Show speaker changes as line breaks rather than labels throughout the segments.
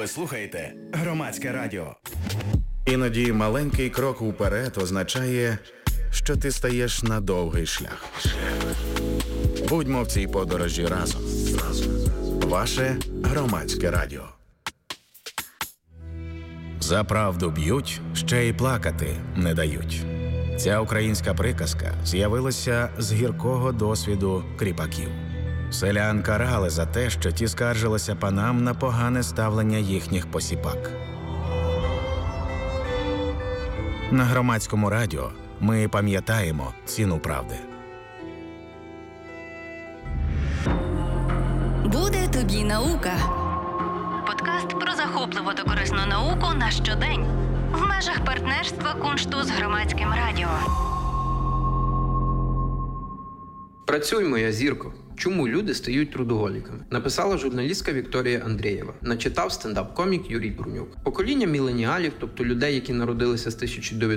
Ви слухаєте Громадське радіо.
Іноді маленький крок уперед означає, що ти стаєш на довгий шлях. Будьмо в цій подорожі разом. Ваше Громадське радіо. За правду б'ють, ще й плакати не дають. Ця українська приказка з'явилася з гіркого досвіду кріпаків. Селян карали за те, що ті скаржилися панам на погане ставлення їхніх посіпак. На Громадському радіо ми пам'ятаємо ціну правди.
Буде тобі наука. Подкаст про захопливу та корисну науку на щодень. В межах партнерства Куншту з Громадським радіо.
Працюй, моя зірко. Чому люди стають трудоголіками? Написала журналістка Вікторія Андрієва. Начитав стендап-комік Юрій Брунюк. Покоління міленіалів, тобто людей, які народилися з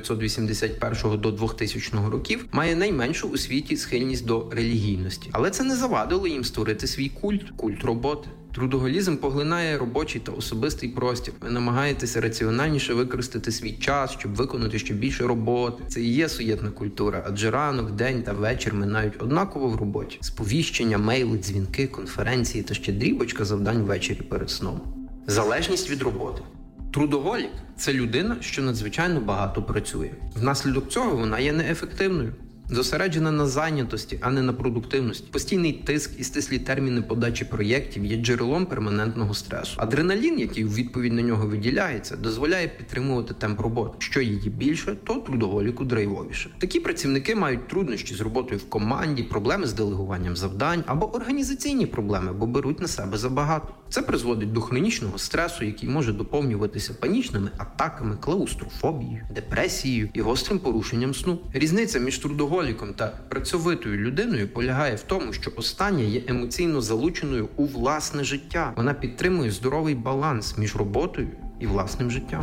1981 до 2000 років, має найменшу у світі схильність до релігійності. Але це не завадило їм створити свій культ роботи. Трудоголізм поглинає робочий та особистий простір. Ви намагаєтеся раціональніше використати свій час, щоб виконати ще більше роботи. Це і є суєтна культура, адже ранок, день та вечір минають однаково в роботі. Сповіщення, мейли, дзвінки, конференції та ще дрібочка завдань ввечері перед сном. Залежність від роботи. Трудоголік – це людина, що надзвичайно багато працює. Внаслідок цього вона є неефективною. Зосереджена на зайнятості, а не на продуктивності. Постійний тиск і стислі терміни подачі проєктів є джерелом перманентного стресу. Адреналін, який у відповідь на нього виділяється, дозволяє підтримувати темп роботи. Що її більше, то трудоголіку драйвовіше. Такі працівники мають труднощі з роботою в команді, проблеми з делегуванням завдань або організаційні проблеми, бо беруть на себе забагато. Це призводить до хронічного стресу, який може доповнюватися панічними атаками, клаустрофобією, депресією і гострим порушенням сну. Різниця між трудоголіком та працьовитою людиною полягає в тому, що остання є емоційно залученою у власне життя. Вона підтримує здоровий баланс між роботою і власним життям.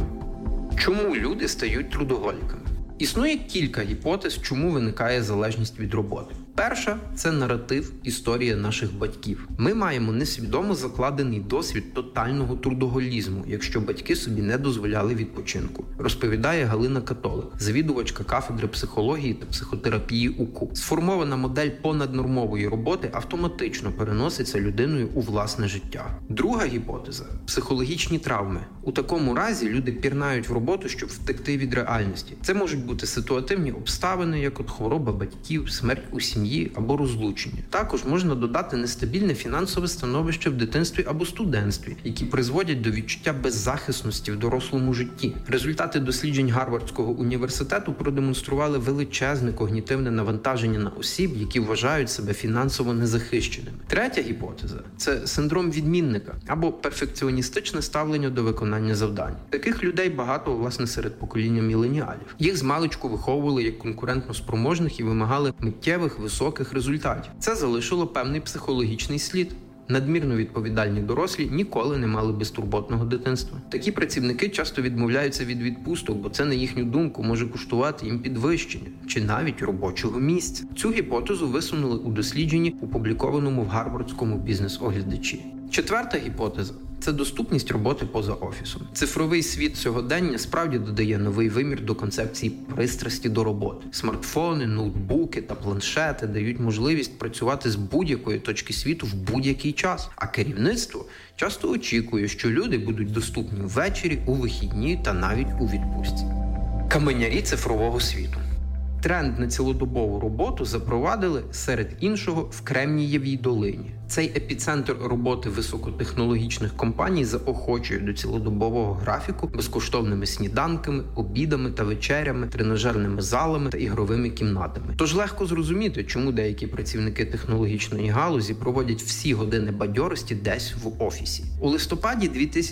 Чому люди стають трудоголіками? Існує кілька гіпотез, чому виникає залежність від роботи. Перша – це наратив історія наших батьків. Ми маємо несвідомо закладений досвід тотального трудоголізму, якщо батьки собі не дозволяли відпочинку, розповідає Галина Католик, завідувачка кафедри психології та психотерапії УКУ. Сформована модель понаднормової роботи автоматично переноситься людиною у власне життя. Друга гіпотеза – психологічні травми. У такому разі люди пірнають в роботу, щоб втекти від реальності. Це можуть бути ситуативні обставини, як от хвороба батьків, смерть у сім'ї або розлучення. Також можна додати нестабільне фінансове становище в дитинстві або студентстві, які призводять до відчуття беззахисності в дорослому житті. Результати досліджень Гарвардського університету продемонстрували величезне когнітивне навантаження на осіб, які вважають себе фінансово незахищеними. Третя гіпотеза – це синдром відмінника або перфекціоністичне ставлення до виконання завдань. Таких людей багато, власне, серед покоління міленіалів. Їх змалечку виховували як конкурентно спроможних і вимагали миттєвих, високих результатів. Це залишило певний психологічний слід. Надмірно відповідальні дорослі ніколи не мали безтурботного дитинства. Такі працівники часто відмовляються від відпусток, бо це, на їхню думку, може коштувати їм підвищення чи навіть робочого місця. Цю гіпотезу висунули у дослідженні, опублікованому в Гарвардському бізнес-оглядачі. Четверта гіпотеза – це доступність роботи поза офісом. Цифровий світ сьогодення справді додає новий вимір до концепції пристрасті до роботи. Смартфони, ноутбуки та планшети дають можливість працювати з будь-якої точки світу в будь-який час. А керівництво часто очікує, що люди будуть доступні ввечері, у вихідні та навіть у відпустці. Каменярі цифрового світу. Тренд на цілодобову роботу запровадили, серед іншого, в Кремнієвій долині. Цей епіцентр роботи високотехнологічних компаній заохочує до цілодобового графіку безкоштовними сніданками, обідами та вечерями, тренажерними залами та ігровими кімнатами. Тож легко зрозуміти, чому деякі працівники технологічної галузі проводять всі години бадьорості десь в офісі. У листопаді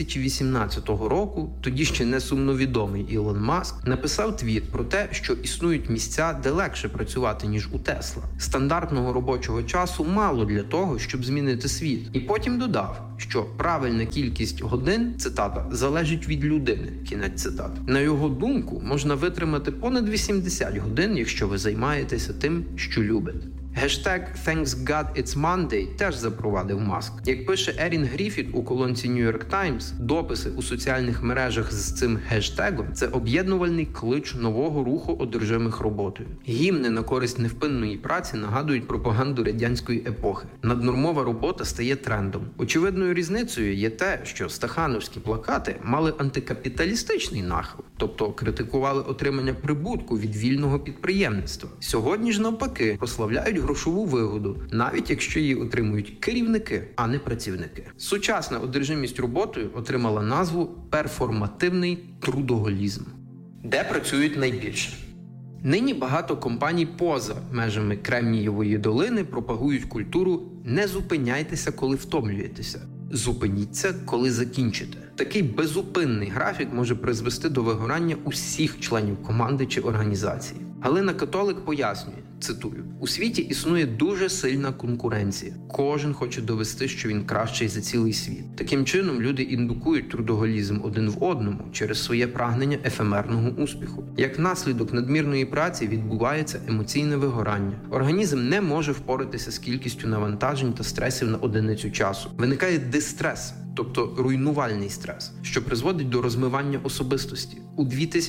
2018 року тоді ще не сумновідомий Ілон Маск написав твіт про те, що існують місця, де легше працювати, ніж у Тесла. Стандартного робочого часу мало для того, щоб змінити світ. І потім додав, що правильна кількість годин, цитата, залежить від людини, кінець цитати. На його думку, можна витримати понад 80 годин, якщо ви займаєтеся тим, що любите. Хештег «Thanks God it's Monday» теж запровадив Маск. Як пише Ерін Гріфіт у колонці New York Times, дописи у соціальних мережах з цим хештегом – це об'єднувальний клич нового руху одержимих роботою. Гімни на користь невпинної праці нагадують пропаганду радянської епохи. Наднормова робота стає трендом. Очевидною різницею є те, що стахановські плакати мали антикапіталістичний нахил, тобто критикували отримання прибутку від вільного підприємництва. Сьогодні ж навпаки прославляють грошову вигоду, навіть якщо її отримують керівники, а не працівники. Сучасна одержимість роботою отримала назву перформативний трудоголізм. Де працюють найбільше? Нині багато компаній поза межами Кремнієвої долини пропагують культуру «не зупиняйтеся, коли втомлюєтеся». Зупиніться, коли закінчите. Такий безупинний графік може призвести до вигорання усіх членів команди чи організації. Галина Католик пояснює, цитую, «У світі існує дуже сильна конкуренція. Кожен хоче довести, що він кращий за цілий світ. Таким чином, люди індукують трудоголізм один в одному через своє прагнення ефемерного успіху. Як наслідок надмірної праці відбувається емоційне вигорання. Організм не може впоратися з кількістю навантажень та стресів на одиницю часу. Виникає дистрес, тобто руйнувальний стрес, що призводить до розмивання особистості. У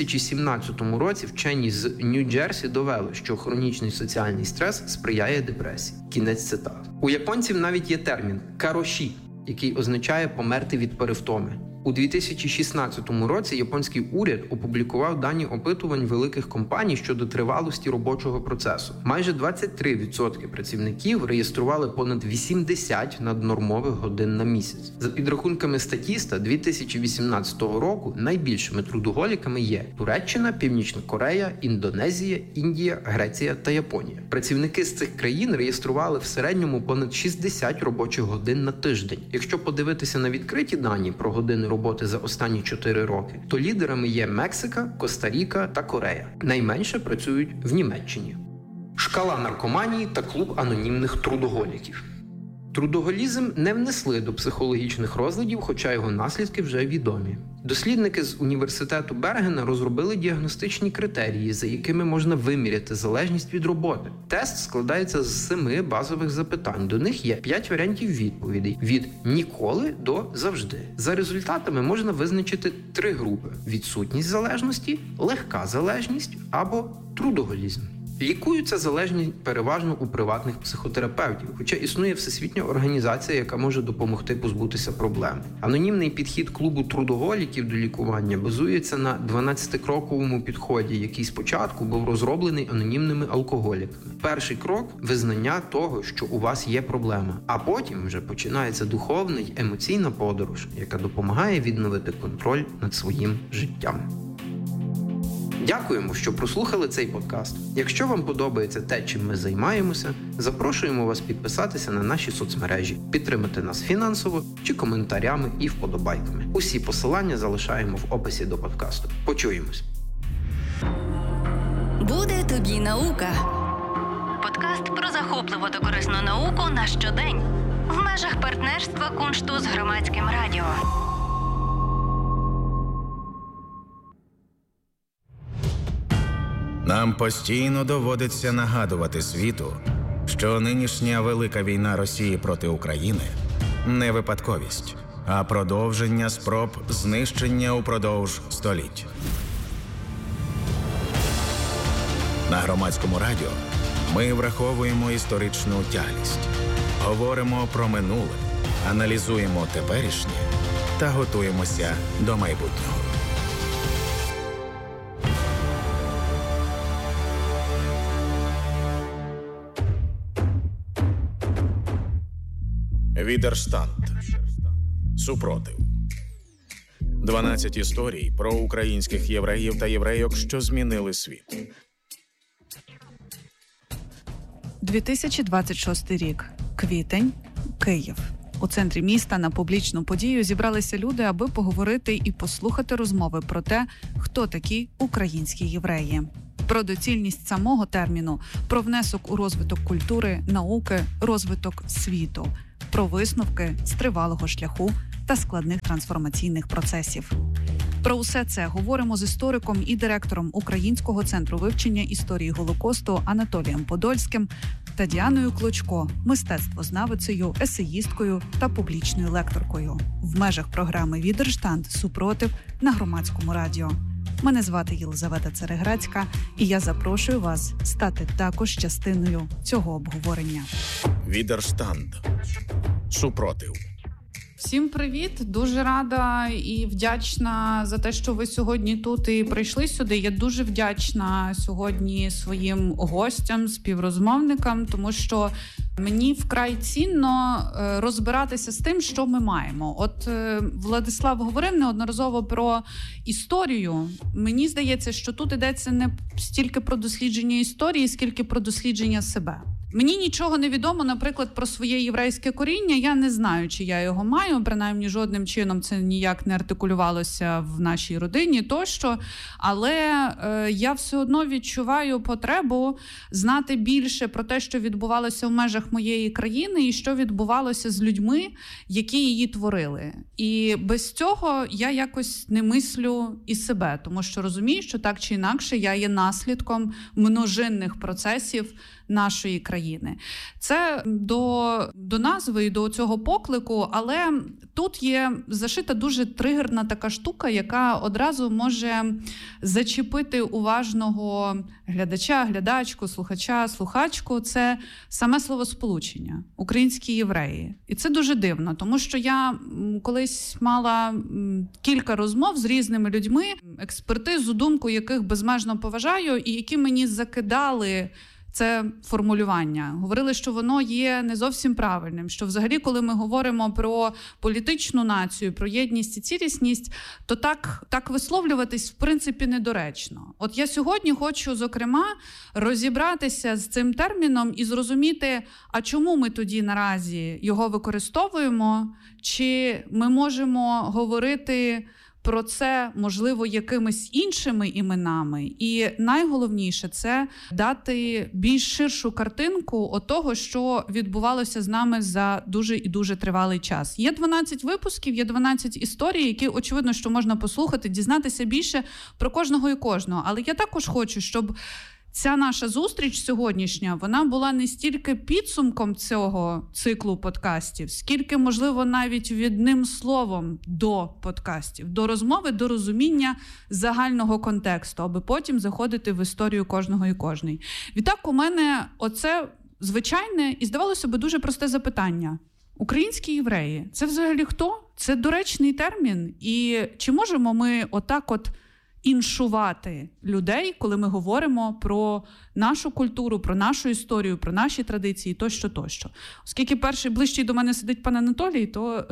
2017 році вчені з Нью-Джерсі довели, що хронічний соціальний стрес сприяє депресії. Кінець цитати. У японців навіть є термін «кароші», який означає «померти від перевтоми». У 2016 році японський уряд опублікував дані опитувань великих компаній щодо тривалості робочого процесу. Майже 23% працівників реєстрували понад 80 наднормових годин на місяць. За підрахунками Статіста, 2018 року найбільшими трудоголіками є Туреччина, Північна Корея, Індонезія, Індія, Греція та Японія. Працівники з цих країн реєстрували в середньому понад 60 робочих годин на тиждень. Якщо подивитися на відкриті дані про години роботи за останні 4 роки, то лідерами є Мексика, Коста-Ріка та Корея. Найменше працюють в Німеччині. Шкала наркоманії та клуб анонімних трудоголіків. Трудоголізм не внесли до психологічних розладів, хоча його наслідки вже відомі. Дослідники з університету Бергена розробили діагностичні критерії, за якими можна виміряти залежність від роботи. Тест складається з 7 базових запитань. До них є 5 варіантів відповідей – від «ніколи» до «завжди». За результатами можна визначити 3 групи – відсутність залежності, легка залежність або трудоголізм. Лікуються залежні переважно у приватних психотерапевтів, хоча існує всесвітня організація, яка може допомогти позбутися проблем. Анонімний підхід клубу трудоголіків до лікування базується на 12-кроковому підході, який спочатку був розроблений анонімними алкоголіками. Перший крок – визнання того, що у вас є проблема, а потім вже починається духовна й емоційна подорож, яка допомагає відновити контроль над своїм життям. Дякуємо, що прослухали цей подкаст. Якщо вам подобається те, чим ми займаємося, запрошуємо вас підписатися на наші соцмережі, підтримати нас фінансово чи коментарями і вподобайками. Усі посилання залишаємо в описі до подкасту. Почуємось!
Буде тобі наука. Подкаст про захопливу та корисну науку на щодень. В межах партнерства Куншту з Громадським радіо.
Нам постійно доводиться нагадувати світу, що нинішня велика війна Росії проти України – не випадковість, а продовження спроб знищення упродовж століть. На Громадському радіо ми враховуємо історичну тяглість, говоримо про минуле, аналізуємо теперішнє та готуємося до майбутнього. Відерштанд. Супротив. 12 історій про українських євреїв та єврейок, що змінили світ.
2026 рік. Квітень. Київ. У центрі міста на публічну подію зібралися люди, аби поговорити і послухати розмови про те, хто такі українські євреї. Про доцільність самого терміну, про внесок у розвиток культури, науки, розвиток світу, про висновки з тривалого шляху та складних трансформаційних процесів. Про усе це говоримо з істориком і директором Українського центру вивчення історії Голокосту Анатолієм Подольським та Діаною Клочко, мистецтвознавицею, есеїсткою та публічною лекторкою в межах програми «Відерштанд. Супротив» на Громадському радіо. Мене звати Єлизавета Цереграцька, і я запрошую вас стати також частиною цього обговорення.
Відерштанд. Супротив.
Всім привіт! Дуже рада і вдячна за те, що ви сьогодні тут і прийшли сюди. Я дуже вдячна сьогодні своїм гостям, співрозмовникам, тому що мені вкрай цінно розбиратися з тим, що ми маємо. От Владислав говорив неодноразово про історію. Мені здається, що тут йдеться не стільки про дослідження історії, скільки про дослідження себе. Мені нічого не відомо, наприклад, про своє єврейське коріння. Я не знаю, чи я його маю, принаймні жодним чином це ніяк не артикулювалося в нашій родині тощо. Але я все одно відчуваю потребу знати більше про те, що відбувалося в межах моєї країни і що відбувалося з людьми, які її творили. І без цього я якось не мислю і себе, тому що розумію, що так чи інакше я є наслідком множинних процесів нашої країни. Це до назви і до цього поклику, але тут є зашита дуже тригерна така штука, яка одразу може зачепити уважного глядача, глядачку, слухача, слухачку. Це саме словосполучення «українські євреї». І це дуже дивно, тому що я колись мала кілька розмов з різними людьми, експертизу, думку яких безмежно поважаю і які мені закидали це формулювання. Говорили, що воно є не зовсім правильним, що взагалі, коли ми говоримо про політичну націю, про єдність і цілісність, то так висловлюватись, в принципі, недоречно. От я сьогодні хочу, зокрема, розібратися з цим терміном і зрозуміти, а чому ми тоді наразі його використовуємо, чи ми можемо говорити про це, можливо, якимись іншими іменами. І найголовніше – це дати більш ширшу картинку того, що відбувалося з нами за дуже і дуже тривалий час. Є 12 випусків, є 12 історій, які, очевидно, що можна послухати, дізнатися більше про кожного і кожного. Але я також хочу, щоб ця наша зустріч сьогоднішня, вона була не стільки підсумком цього циклу подкастів, скільки, можливо, навіть відним словом до подкастів, до розмови, до розуміння загального контексту, аби потім заходити в історію кожного і кожної. Відтак, у мене оце звичайне і, здавалося би, дуже просте запитання. Українські євреї – це взагалі хто? Це доречний термін? І чи можемо ми отак іншувати людей, коли ми говоримо про нашу культуру, про нашу історію, про наші традиції, тощо. Оскільки перший ближчий до мене сидить пан Анатолій, то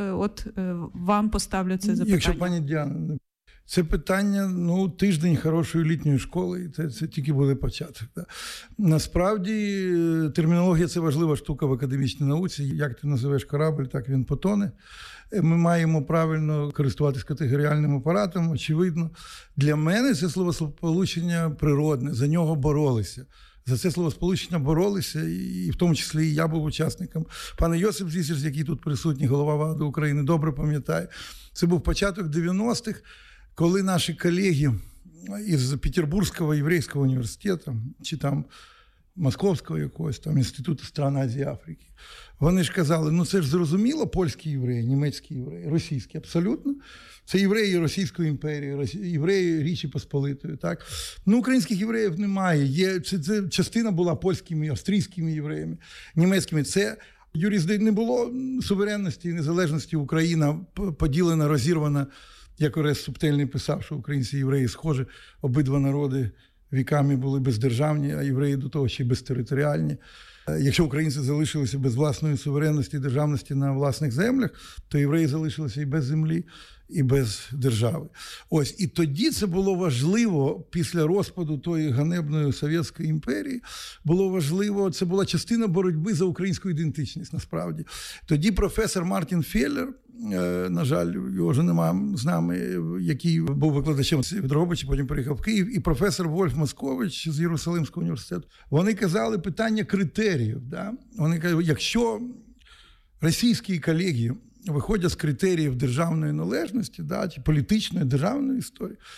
вам поставлю це запитання.
Якщо пані Діана, це питання, тиждень хорошої літньої школи, і це тільки буде початок. Да. Насправді, термінологія – це важлива штука в академічній науці. Як ти називаєш корабль, так він потоне. Ми маємо правильно користуватися категоріальним апаратом, очевидно. Для мене це словосполучення природне, за нього боролися. За це словосполучення боролися, і в тому числі і я був учасником. Пане Йосип Зісерс, який тут присутній, голова ВАДА України, добре пам'ятає. Це був початок 90-х, коли наші колеги із Петербурзького єврейського університету, чи там Московського якогось, там Інституту стран Азії і Африки, вони ж казали, це ж зрозуміло, польські євреї, німецькі євреї, російські, абсолютно. Це євреї Російської імперії, євреї Річі Посполитої, так? Українських євреїв немає. Це частина була польськими, австрійськими євреями, німецькими. Це не було суверенності і незалежності. Україна поділена, розірвана, як Орест Субтельний писав, що українці і євреї схожі, обидва народи віками були бездержавні, а євреї до того ще й безтериторіальні. Якщо українці залишилися без власної суверенності і державності на власних землях, то євреї залишилися і без землі, і без держави. Ось, і тоді це було важливо, після розпаду тої ганебної Совєтської імперії, було важливо, це була частина боротьби за українську ідентичність, насправді. Тоді професор Мартін Феллер, на жаль, його вже немає з нами, який був викладачем в Дрогобичі, потім переїхав в Київ, і професор Вольф Москович з Єрусалимського університету. Вони казали питання критеріїв. Да? Вони кажуть, якщо російські колеги виходять з критеріїв державної належності, да, чи політичної державної історії,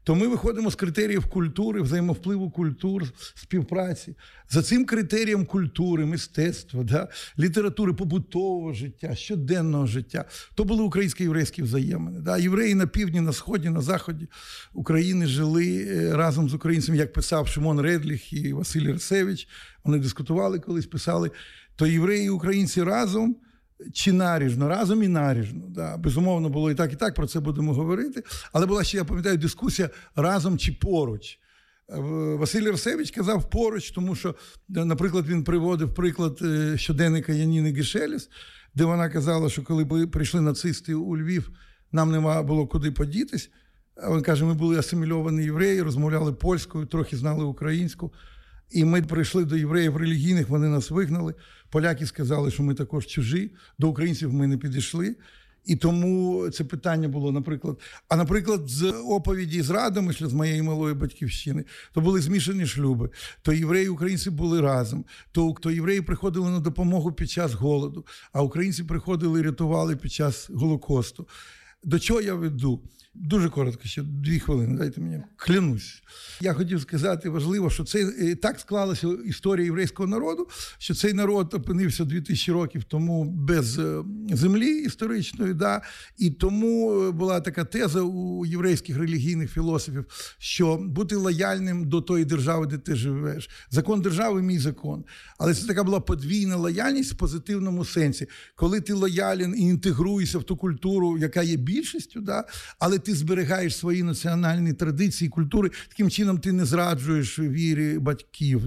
то ми виходимо з критеріїв культури, взаємовпливу культур, співпраці. За цим критерієм культури, мистецтва, літератури, побутового життя, щоденного життя, то були українсько-єврейські взаємини. Євреї на півдні, на сході, на заході України жили разом з українцями, як писав Шимон Редліх і Василь Рсевич, вони дискутували колись, писали, то євреї і українці разом, чи наріжно, разом і наріжно. Безумовно, було і так, про це будемо говорити. Але була ще, я пам'ятаю, дискусія разом чи поруч. Василь Рсевич казав поруч, тому що, наприклад, він приводив приклад щоденника Яніни Гешеліс, де вона казала, що коли прийшли нацисти у Львів, нам нема було куди подітись. Він каже, ми були асимільовані євреї, розмовляли польською, трохи знали українську. І ми прийшли до євреїв релігійних, вони нас вигнали. Поляки сказали, що ми також чужі, до українців ми не підійшли. І тому це питання було, наприклад, з оповіді з Радомишля, з моєї малої батьківщини, то були змішані шлюби, то євреї і українці були разом, то євреї приходили на допомогу під час голоду, а українці приходили і рятували під час Голокосту. До чого я веду? Дуже коротко, ще 2 хвилини, дайте мені, клянусь. Я хотів сказати, важливо, що це так склалася історія єврейського народу, що цей народ опинився 2000 років тому без землі історичної, і тому була така теза у єврейських релігійних філософів, що бути лояльним до тої держави, де ти живеш. Закон держави – мій закон. Але це така була подвійна лояльність в позитивному сенсі. Коли ти лоялен і інтегруєшся в ту культуру, яка є більшістю, але ти зберігаєш свої національні традиції, культури, таким чином ти не зраджуєш вірі батьків.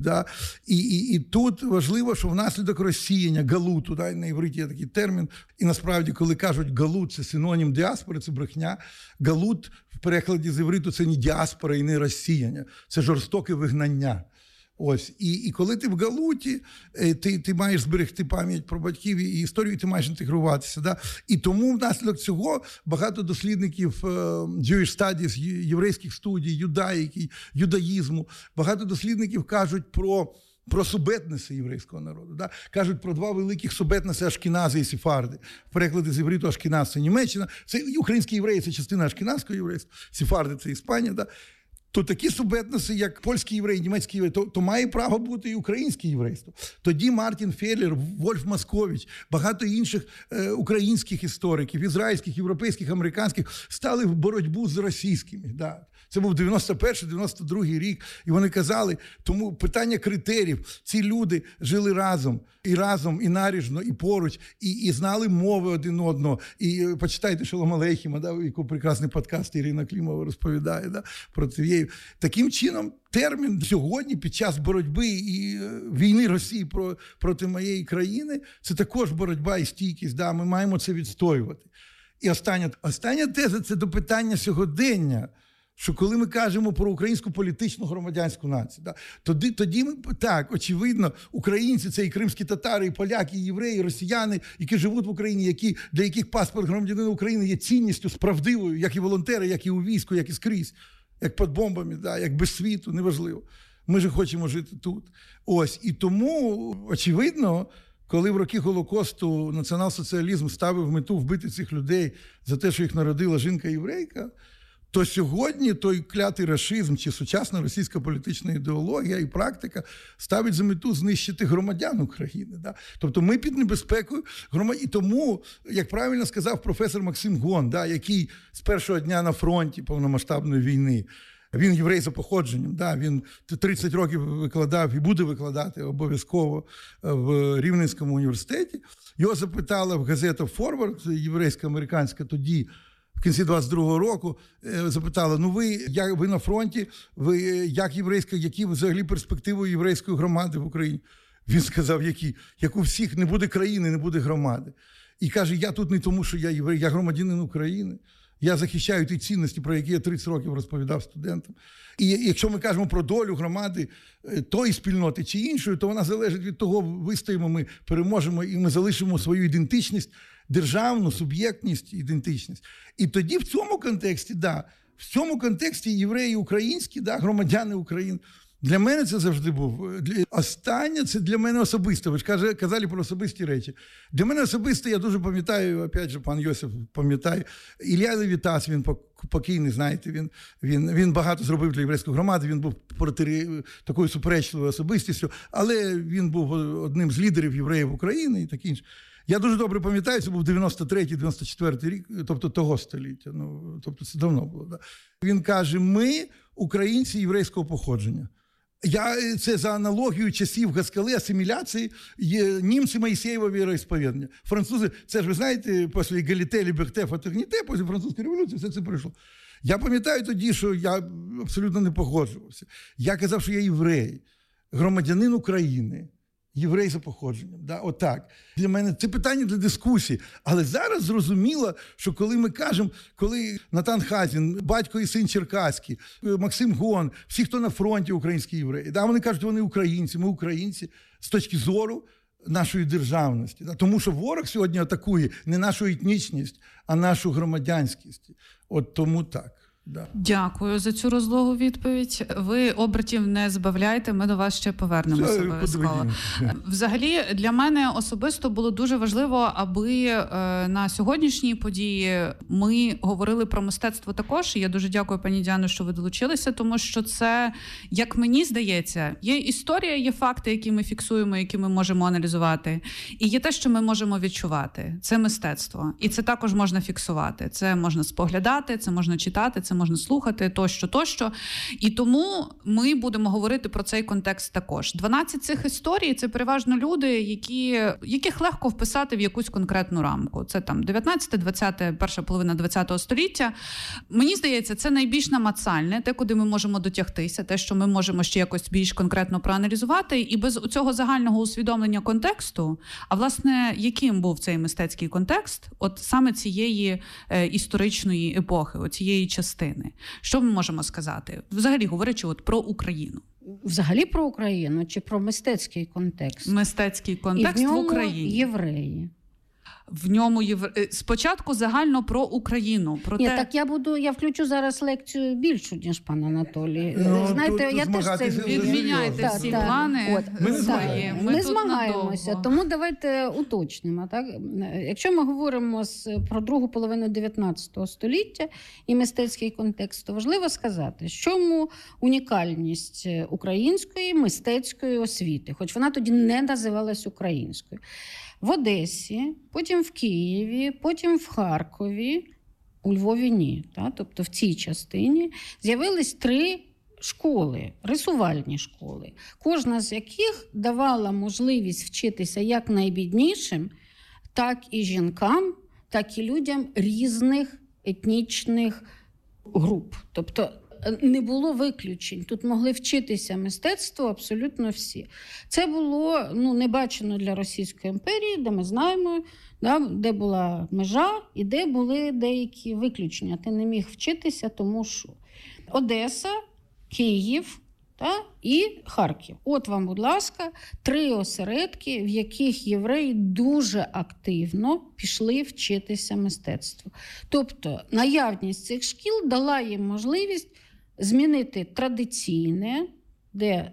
І тут важливо, що внаслідок розсіяння, галуту, на івриті є такий термін, і насправді, коли кажуть галут, це синонім діаспори, це брехня. Галут в перекладі з івриту це не діаспора і не розсіяння, це жорстоке вигнання. Ось. І коли ти в галуті, ти маєш зберегти пам'ять про батьків і історію, і ти маєш інтегруватися. І тому внаслідок цього багато дослідників Jewish Studies, єврейських студій, юдаїки, юдаїзму, багато дослідників кажуть про субетнеси єврейського народу. Кажуть про 2 великих субетнеси ашкенази і сефарди. В перекладі з івриту ашкеназ – це Німеччина, це українські євреї – це частина ашкеназського єврейства, сефарди – це Іспанія. То такі субетноси, як польські євреї, німецькі євреї, то має право бути і українське єврейство. Тоді Мартін Феллер, Вольф Маскович, багато інших українських істориків, ізраїльських, європейських, американських, стали в боротьбу з російськими. Це був 91-92 рік, і вони казали, тому питання критеріїв, ці люди жили разом, і наріжно, і поруч, і знали мови один одного. І почитайте Шолом Алейхема, який прекрасний подкаст Ірина Клімова розповідає, про це. Таким чином, термін сьогодні, під час боротьби і війни Росії проти моєї країни, це також боротьба і стійкість, ми маємо це відстоювати. І остання теза – це до питання сьогодення, що коли ми кажемо про українську політичну громадянську націю, тоді ми, так, очевидно, українці – це і кримські татари, і поляки, і євреї, і росіяни, які живуть в Україні, для яких паспорт громадянина України є цінністю справдивою, як і волонтери, як і у війську, як і скрізь, як під бомбами, як без світу, неважливо. Ми ж хочемо жити тут. Ось, і тому, очевидно, коли в роки Голокосту націонал-соціалізм ставив мету вбити цих людей за те, що їх народила жінка-єврейка, то сьогодні той клятий рашизм чи сучасна російська політична ідеологія і практика ставить за мету знищити громадян України. Тобто ми під небезпекою громадян. І тому, як правильно сказав професор Максим Гон, який з першого дня на фронті повномасштабної війни, він єврей за походженням, він 30 років викладав і буде викладати обов'язково в Рівненському університеті. Його запитала в газета «Форвард», єврейсько-американська тоді, в кінці 22-го року, запитала, ви на фронті, ви як єврейська, які взагалі перспективи єврейської громади в Україні? Він сказав, як у всіх, не буде країни, не буде громади. І каже, я тут не тому, що я єврей, я громадянин України. Я захищаю ті цінності, про які я 30 років розповідав студентам. І якщо ми кажемо про долю громади тої спільноти чи іншої, то вона залежить від того, вистоїмо, ми переможемо і ми залишимо свою ідентичність, державну суб'єктність, ідентичність. І тоді в цьому контексті, в цьому контексті євреї українські, громадяни України, Для мене це завжди був. Останнє це для мене особисто. Ви ж казали про особисті речі. Для мене особисто, я дуже пам'ятаю, опять же, пан Йосиф пам'ятає, Ілля Левітас, він покійний, знаєте, він багато зробив для єврейської громади, він був проти такою суперечливою особистістю, але він був одним з лідерів євреїв України і таке інше. Я дуже добре пам'ятаю, це був 93-94 рік, тобто того століття. Тобто це давно було. Да? Він каже, ми українці єврейського походження. Це за аналогією часів Гаскали, асиміляції, німці Моїсеєва віроісповідання. Французи, це ж ви знаєте, після егаліте, ліберте, фратерніте, після французької революції все це прийшло. Я пам'ятаю тоді, що я абсолютно не погоджувався. Я казав, що я єврей, громадянин України. Єврей за походженням. Да? Отак. Для мене це питання для дискусії. Але зараз зрозуміло, що коли ми кажемо, коли Натан Хазін, батько і син Черкаський, Максим Гон, всі, хто на фронті українські євреї, да? Вони кажуть, вони українці, ми українці з точки зору нашої державності. Да? Тому що ворог сьогодні атакує не нашу етнічність, а нашу громадянськість. От тому так. Да.
Дякую за цю розлогу відповідь. Ви обертів не збавляйте, ми до вас ще повернемося обов'язково. Взагалі, для мене особисто було дуже важливо, аби на сьогоднішній події ми говорили про мистецтво також. І я дуже дякую, пані Діано, що ви долучилися, тому що це, як мені здається, є історія, є факти, які ми фіксуємо, які ми можемо аналізувати. І є те, що ми можемо відчувати. Це мистецтво. І це також можна фіксувати. Це можна споглядати, це можна читати, це можна слухати, тощо. І тому ми будемо говорити про цей контекст також. 12 цих історій – це переважно люди, яких легко вписати в якусь конкретну рамку. Це там 19, 20, перша половина 20-го століття. Мені здається, це найбільш намацальне, те, куди ми можемо дотягтися, те, що ми можемо ще якось більш конкретно проаналізувати. І без цього загального усвідомлення контексту, а власне, яким був цей мистецький контекст, от саме цієї історичної епохи, цієї частини. Що ми можемо сказати? Взагалі, говорячи про Україну.
Взагалі про Україну чи про мистецький контекст?
Мистецький контекст в Україні.
Євреї.
В ньому спочатку загально про Україну.
Я включу зараз лекцію більшу, ніж пан Анатолій.
Знаєте,
я теж це
відміняйте всі плани.
Ми змагаємося, тому давайте уточнимо. Так? Якщо ми говоримо про другу половину 19 століття і мистецький контекст, то важливо сказати, в чому унікальність української мистецької освіти, хоч вона тоді не називалась українською. В Одесі, потім в Києві, потім в Харкові, у Львові ні. Тобто в цій частині з'явились 3 школи, рисувальні школи, кожна з яких давала можливість вчитися як найбіднішим, так і жінкам, так і людям різних етнічних груп. Тобто не було виключень. Тут могли вчитися мистецтво абсолютно всі. Це було не бачено для Російської імперії, де ми знаємо, де була межа і де були деякі виключення. Ти не міг вчитися, тому що Одеса, Київ і Харків. От вам, будь ласка, 3 осередки, в яких євреї дуже активно пішли вчитися мистецтву. Тобто наявність цих шкіл дала їм можливість змінити традиційне, де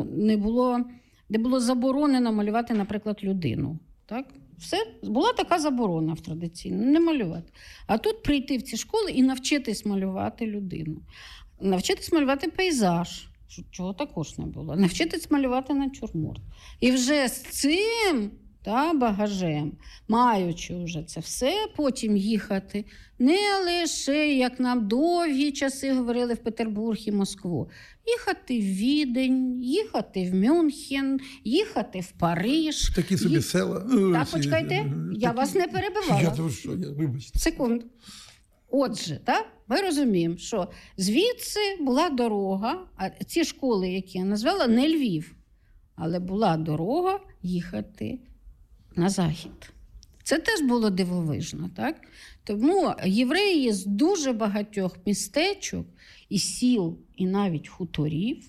було заборонено малювати, наприклад, людину. Так? Все, була така заборона в традиційному, не малювати. А тут прийти в ці школи і навчитись малювати людину. Навчитись малювати пейзаж, чого також не було. Навчитись малювати натюрморт. І вже з цим багажем, маючи вже це все, потім їхати не лише, як нам довгі часи говорили, в Петербург і Москву. Їхати в Відень, їхати в Мюнхен, їхати в Париж.
Такі собі села.
Так, почекайте, я вас не перебивала.
Вибачте.
Секунду. Отже, ми розуміємо, що звідси була дорога, а ці школи, які я назвала, не Львів, але була дорога їхати на захід. Це теж було дивовижно, так? Тому євреї з дуже багатьох містечок і сіл, і навіть хуторів,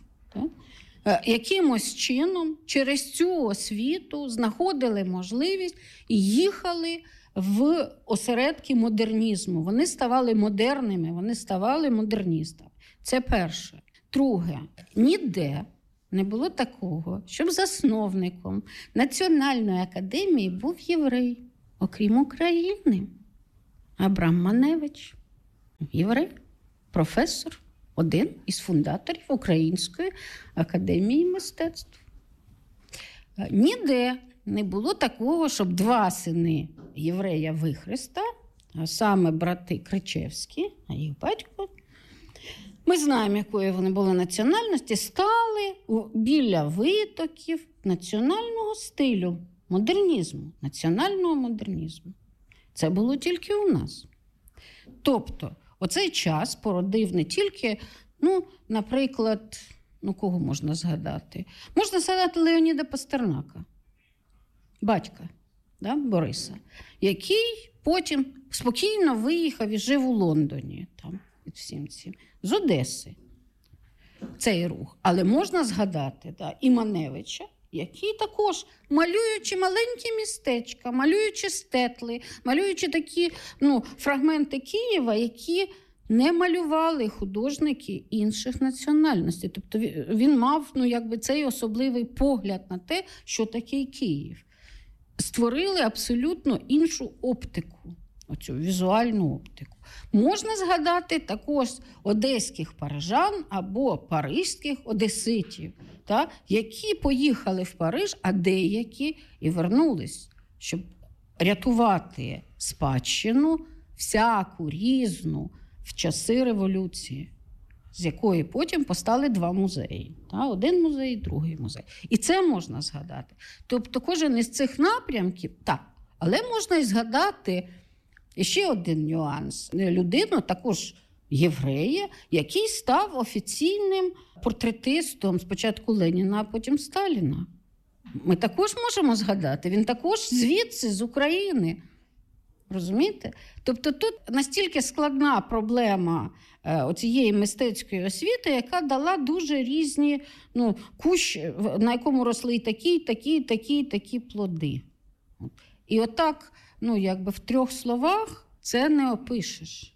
якимось чином через цю освіту знаходили можливість і їхали в осередки модернізму. Вони ставали модерними, вони ставали модерністами. Це перше. Друге, ніде не було такого, щоб засновником Національної академії був єврей, окрім України. Абрам Маневич, єврей, професор, один із фундаторів Української академії мистецтв. Ніде не було такого, щоб два сини єврея Вихреста, а саме брати Кричевські, а їх батько, ми знаємо, якої вони були національності, стали біля витоків національного стилю, модернізму, національного модернізму. Це було тільки у нас. Тобто, оцей час породив не тільки, наприклад, кого можна згадати? Можна згадати Леоніда Пастернака, батька Бориса, який потім спокійно виїхав і жив у Лондоні, там, під всім цим, з Одеси. Цей рух. Але можна згадати і Маневича, який також, малюючи маленькі містечка, малюючи стетли, малюючи такі фрагменти Києва, які не малювали художники інших національностей. Тобто він мав цей особливий погляд на те, що таке Київ. Створили абсолютно іншу оптику, оцю візуальну оптику. Можна згадати також одеських парижан або паризьких одеситів, які поїхали в Париж, а деякі і вернулись, щоб рятувати спадщину всяку різну в часи революції, з якої потім постали два музеї. Один музей, другий музей. І це можна згадати. Тобто кожен із цих напрямків, але можна і згадати ще один нюанс. Людину, також єврея, який став офіційним портретистом спочатку Леніна, а потім Сталіна. Ми також можемо згадати. Він також звідси, з України. Розумієте? Тобто тут настільки складна проблема оцієї мистецької освіти, яка дала дуже різні, кущ, на якому росли такі плоди. І отак, в трьох словах це не опишеш.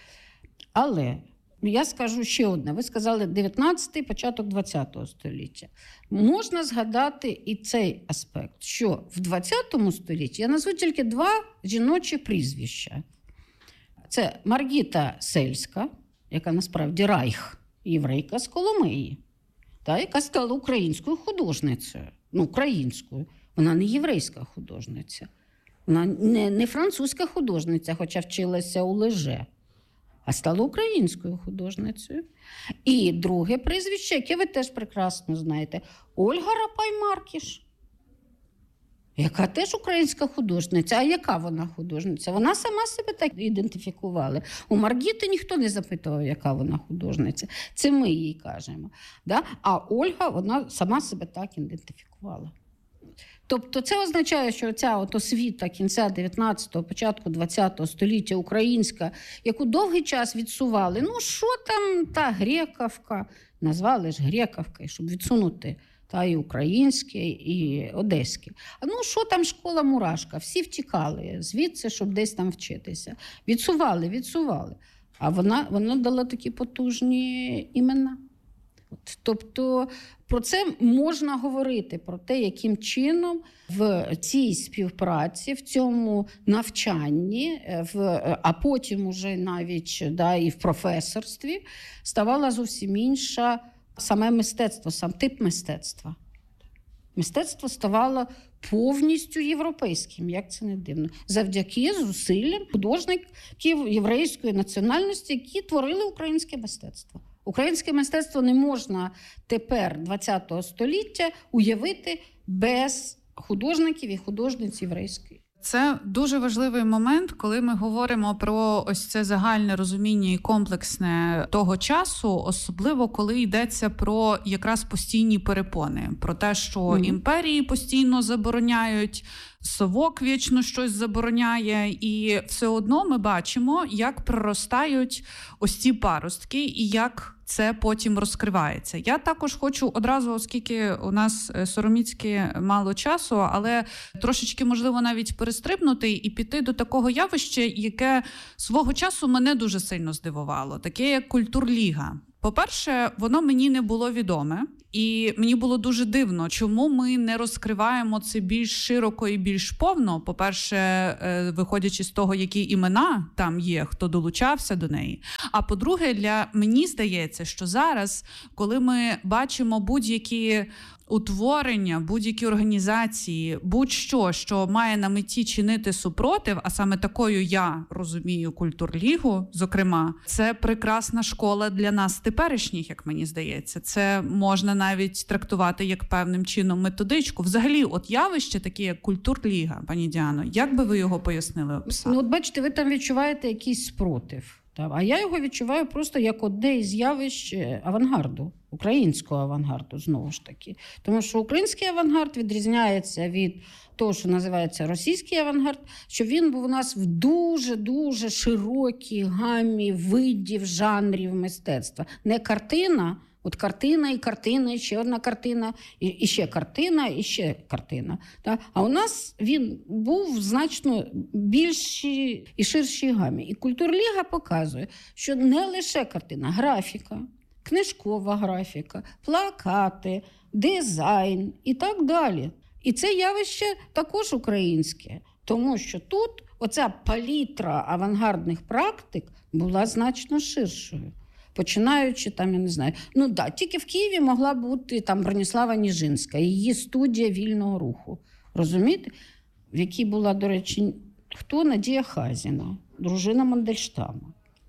Але я скажу ще одне. Ви сказали 19-й, початок 20-го століття. Можна згадати і цей аспект, що в 20 столітті я назву тільки два жіночі прізвища. Це Маргіта Сельська, яка насправді Райх, єврейка з Коломиї, яка стала українською художницею. Українською. Вона не єврейська художниця. Вона не французька художниця, хоча вчилася у Леже, а стала українською художницею. І друге прізвище, яке ви теж прекрасно знаєте, Ольга Рапай-Маркіш, яка теж українська художниця. А яка вона художниця? Вона сама себе так ідентифікувала. У Маргіти ніхто не запитував, яка вона художниця. Це ми їй кажемо. А Ольга, вона сама себе так ідентифікувала. Тобто це означає, що ця освіта кінця 19-го, початку 20-го століття українська, яку довгий час відсували, що там та Грековка, назвали ж Грековкою, щоб відсунути і українське, і одеське. Що там школа Мурашка? Всі втікали звідси, щоб десь там вчитися. Відсували. А вона дала такі потужні імена. Тобто про це можна говорити, про те, яким чином в цій співпраці, в цьому навчанні, а потім уже навіть і в професорстві ставала зовсім інша саме мистецтво, сам тип мистецтва. Мистецтво ставало повністю європейським, як це не дивно, завдяки зусиллям художників єврейської національності, які творили українське мистецтво. Українське мистецтво не можна тепер, 20-го століття, уявити без художників і художниць єврейської.
Це дуже важливий момент, коли ми говоримо про ось це загальне розуміння і комплексне того часу, особливо коли йдеться про якраз постійні перепони, про те, що імперії постійно забороняють, совок вічно щось забороняє, і все одно ми бачимо, як проростають ось ці паростки і як це потім розкривається. Я також хочу одразу, оскільки у нас сороміцьки мало часу, але трошечки, можливо, навіть перестрибнути і піти до такого явища, яке свого часу мене дуже сильно здивувало, таке як культурліга. По-перше, воно мені не було відоме. І мені було дуже дивно, чому ми не розкриваємо це більш широко і більш повно. По-перше, виходячи з того, які імена там є, хто долучався до неї. А по-друге, мені здається, що зараз, коли ми бачимо будь-які утворення, будь-які організації, будь-що, що має на меті чинити супротив, а саме такою я розумію Культурлігу, зокрема, це прекрасна школа для нас теперішніх, як мені здається. Це можна навіть трактувати як певним чином методичку. Взагалі, от явище таке, як Культурліга, пані Діано, як би ви його пояснили, описали?
Ну, от бачите, ви там відчуваєте якийсь спротив. А я його відчуваю просто як одне із явищ авангарду, українського авангарду, знову ж таки. Тому що український авангард відрізняється від того, що називається російський авангард, що він був у нас в дуже-дуже широкій гамі видів, жанрів мистецтва. Не картина, от картина, і ще одна картина, і ще картина, і ще картина. Так? А у нас він був в значно більшій і ширшій гамі. І Культурліга показує, що не лише картина, графіка, книжкова графіка, плакати, дизайн і так далі. І це явище також українське, тому що тут оця палітра авангардних практик була значно ширшою. Починаючи, там, я не знаю, тільки в Києві могла бути там Броніслава Ніжинська, її студія вільного руху. Розумієте? В якій була, до речі, Надія Хазіна, дружина Мандельштама.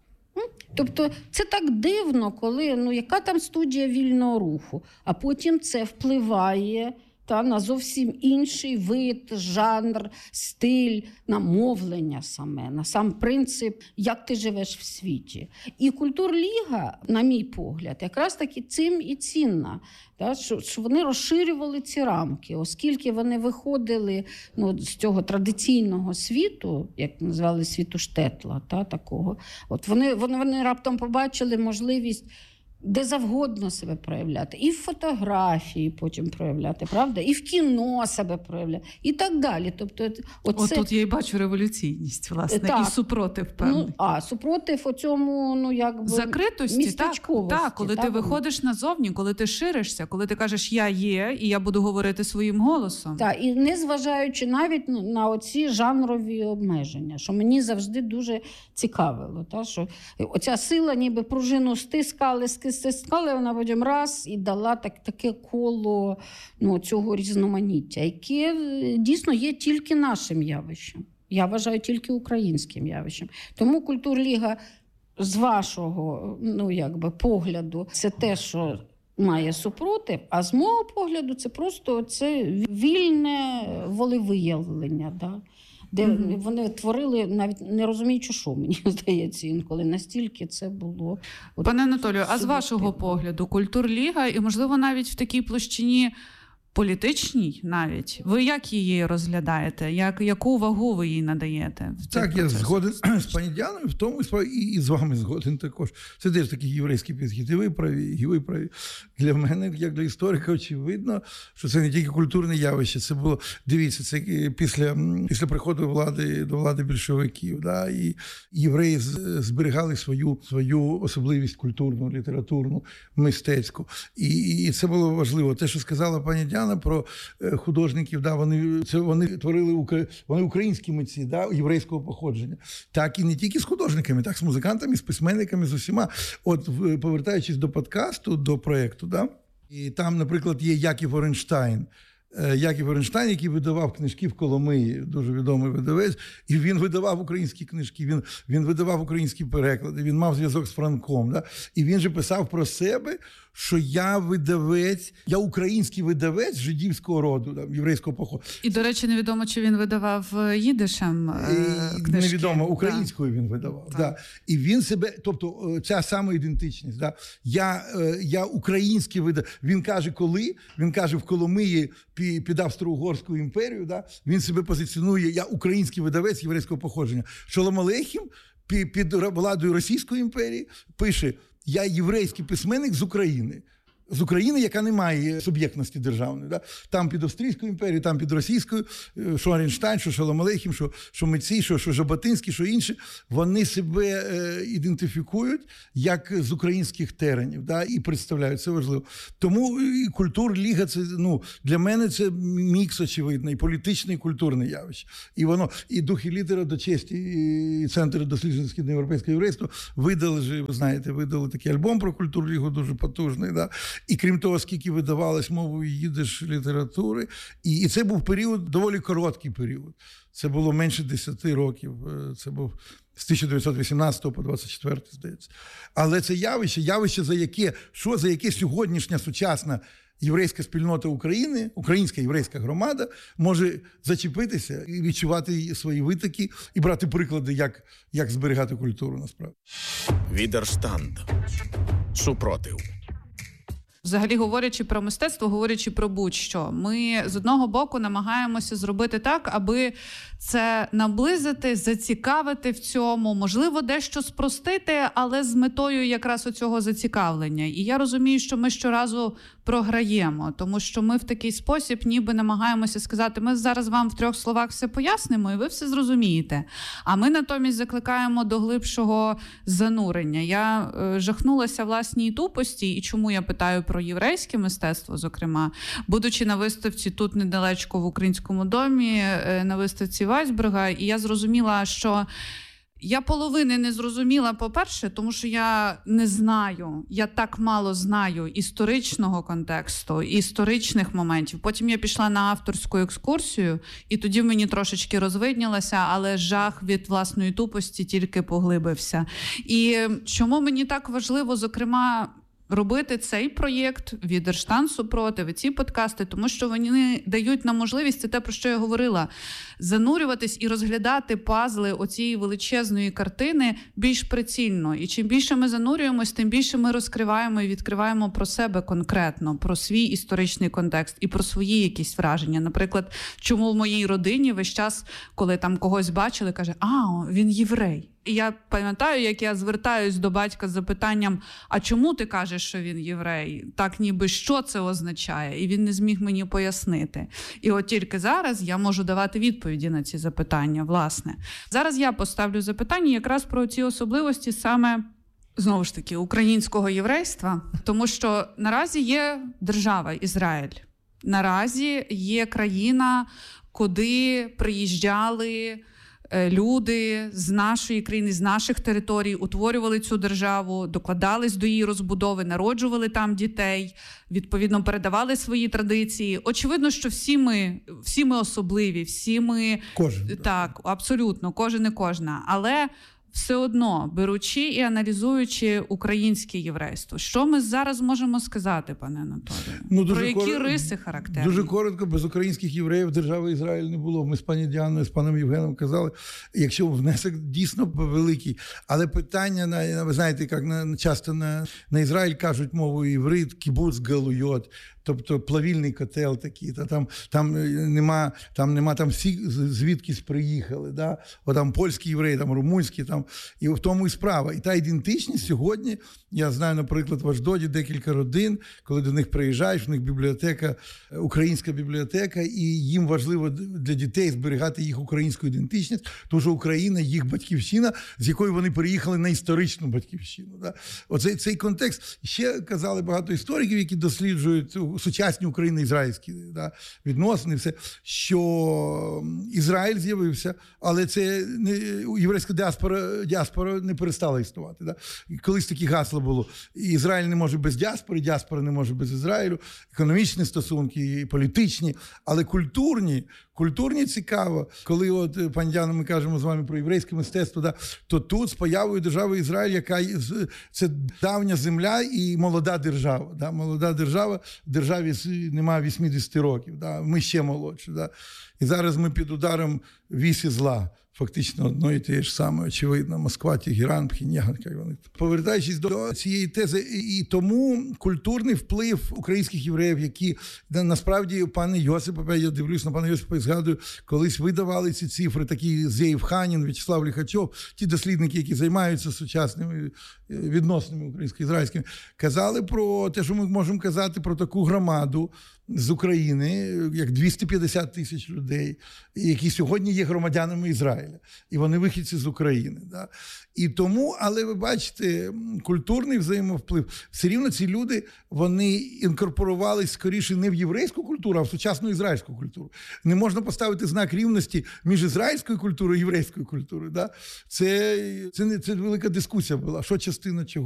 Тобто це так дивно, коли, яка там студія вільного руху, а потім це впливає на зовсім інший вид, жанр, стиль, на мовлення саме, на сам принцип, як ти живеш в світі. І Культурліга, на мій погляд, якраз таки цим і цінна, що вони розширювали ці рамки, оскільки вони виходили з цього традиційного світу, як називали світу Штетла, такого. От вони раптом побачили можливість де завгодно себе проявляти. І в фотографії потім проявляти, правда? І в кіно себе проявляти. І так далі. Тобто,
тут я і бачу революційність, власне, і супротив певний.
Супротив оцьому,
закритості,
містечковості.
Так, коли ти виходиш назовні, коли ти ширишся, коли ти кажеш «я є» і я буду говорити своїм голосом.
Так, і не зважаючи навіть на оці жанрові обмеження, що мені завжди дуже цікавило. Що оця сила ніби пружину стискали, вона потім раз і дала таке коло цього різноманіття, яке дійсно є тільки нашим явищем. Я вважаю, тільки українським явищем. Тому Культурліга з вашого погляду це те, що має супротив, а з мого погляду це просто вільне волевиявлення. Да? Де вони творили, навіть не розуміючи, що, мені здається, інколи настільки це було.
Пане Анатолію, а з вашого погляду, Культурліга, і, можливо, навіть в такій площині політичній навіть, ви як її розглядаєте? Яку вагу ви їй надаєте?
Так, я згоден з пані Діаною, в тому і з вами згоден також. Це теж такий єврейський підхід. І ви праві. Для мене, як для історика, очевидно, що це не тільки культурне явище. Це було, дивіться, це після приходу до влади більшовиків. Да, і євреї зберігали свою особливість культурну, літературну, мистецьку. І це було важливо. Те, що сказала пані Діана, про художників, вони творили вони українські митці, єврейського походження. Так і не тільки з художниками, так з музикантами, з письменниками, з усіма. От повертаючись до подкасту, до проєкту, і там, наприклад, є Яків Оренштайн, який видавав книжки в Коломиї, дуже відомий видавець, і він видавав українські книжки, він видавав українські переклади, він мав зв'язок з Франком. Да? І він же писав про себе, що я український видавець жидівського роду, єврейського походу.
І, до речі, невідомо, чи він видавав їдишем книжки.
Невідомо, українською він видавав. Да. І він себе, тобто ця самоідентичність. Да. Я український видавець. Він каже, коли? Він каже, в Коломиї під Австро-Угорську імперію, да, він себе позиціонує, я український видавець єврейського походження. Шолом Алейхем під владою Російської імперії пише, я єврейський письменник з України. з України, яка не має суб'єктності державної. Да? Там під Австрійською імперією, там під Російською, що Аренштайн, що Шолом Алейхім, що митці, що Жаботинський, що інші, вони себе ідентифікують як з українських теренів, да? І представляють, це важливо. Тому і культурліга, це, для мене це мікс, очевидно, і політичне, і культурне явище. І воно, і дух і літера до честі, і Центр досліджень східноєвропейського єврейства видали такий альбом про культурлігу, дуже потужний, да? І крім того, скільки видавалось мовою їдиш літератури. І це був період, доволі короткий період. Це було менше 10 років. Це був з 1918 по 24, здається. Але це явище, за яке сьогоднішня сучасна єврейська спільнота України, українська єврейська громада може зачепитися і відчувати свої витоки, і брати приклади, як зберігати культуру насправді.
Відерштанд. Супротив.
Взагалі, говорячи про мистецтво, говорячи про будь-що, ми з одного боку намагаємося зробити так, аби це наблизити, зацікавити в цьому, можливо, дещо спростити, але з метою якраз оцього зацікавлення. І я розумію, що ми щоразу програємо, тому що ми в такий спосіб ніби намагаємося сказати, ми зараз вам в 3 словах все пояснимо, і ви все зрозумієте. А ми натомість закликаємо до глибшого занурення. Я жахнулася власній тупості, і чому я питаю про єврейське мистецтво, зокрема, будучи на виставці тут недалечко в Українському домі, на виставці Вайсберга, і я зрозуміла, що я половини не зрозуміла, по-перше, тому що я так мало знаю історичного контексту, історичних моментів. Потім я пішла на авторську екскурсію, і тоді в мені трошечки розвиднілося, але жах від власної тупості тільки поглибився. І чому мені так важливо, зокрема, робити цей проєкт «Відерштанд супротив», ці подкасти, тому що вони дають нам можливість, це те, про що я говорила, занурюватись і розглядати пазли оцієї величезної картини більш прицільно. І чим більше ми занурюємось, тим більше ми розкриваємо і відкриваємо про себе конкретно, про свій історичний контекст і про свої якісь враження. Наприклад, чому в моїй родині весь час, коли там когось бачили, каже, він єврей. І я пам'ятаю, як я звертаюсь до батька з запитанням, а чому ти кажеш, що він єврей? Так ніби, що це означає? І він не зміг мені пояснити. І от тільки зараз я можу давати відповіді на ці запитання, власне. Зараз я поставлю запитання якраз про ці особливості саме, знову ж таки, українського єврейства, тому що наразі є держава Ізраїль. Наразі є країна, куди приїжджали люди з нашої країни, з наших територій, утворювали цю державу, докладались до її розбудови, народжували там дітей, відповідно передавали свої традиції. Очевидно, що всі ми особливі,
Кожен.
Так, абсолютно, кожен і кожна. Але все одно, беручи і аналізуючи українське єврейство, що ми зараз можемо сказати, пане Анатолію? Про які риси характерні?
Дуже коротко, без українських євреїв держави Ізраїль не було. Ми з пані Діаною, з паном Євгеном казали, якщо внесок дійсно великий. Але питання, ви знаєте, як часто на Ізраїль кажуть мовою іврит, кібуц галуйот, тобто плавільний котел такий, там нема всі звідкись приїхали, да? Там польські євреї, там румунські, і в тому і справа. І та ідентичність сьогодні, я знаю, наприклад, в Ашдоді декілька родин, коли до них приїжджаєш, в них бібліотека, українська бібліотека, і їм важливо для дітей зберігати їх українську ідентичність, тому що Україна – їх батьківщина, з якої вони переїхали на історичну батьківщину. Да? Цей контекст. Ще казали багато істориків, які досліджують сучасні україно-ізраїльські відносини, все, що Ізраїль з'явився, але це єврейська діаспора не перестала існувати. Да? Колись такі гасла було. Ізраїль не може без діаспори, діаспора не може без Ізраїлю, економічні стосунки, політичні, але культурні цікаво. Коли от, пані Діана, ми кажемо з вами про єврейське мистецтво, да, то тут з появою держави Ізраїль, яка це давня земля і молода держава. Да, молода держава, державі немає 80 років, да, ми ще молодші. Да. І зараз ми під ударом вісі зла фактично одно і те ж саме, очевидно, Москва, Тегеран, Пхеньян, як вони. Повертаючись до цієї тези, і тому культурний вплив українських євреїв, які насправді пане Йосипа, я дивлюсь на пана Йосипа і згадую, колись видавали ці цифри, такі Зеїв Ханін, В'ячеслав Ліхачов, ті дослідники, які займаються сучасними відносинами українсько-ізраїльськими, казали про те, що ми можемо казати про таку громаду з України, як 250 тисяч людей, які сьогодні є громадянами Ізраїля. І вони вихідці з України. Да? І тому, але ви бачите, культурний взаємовплив. Все рівно ці люди, вони інкорпорувалися скоріше не в єврейську культуру, а в сучасну ізраїльську культуру. Не можна поставити знак рівності між ізраїльською культурою і єврейською культурою. Да? Це велика дискусія була, що частина чого.